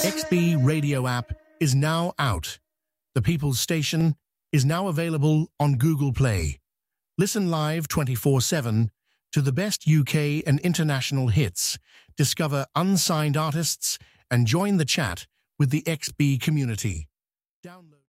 XB Radio app is now out. The People's Station is now available on Google Play. Listen live 24/7 to the best UK and international hits, discover unsigned artists, and join the chat with the XB community. Download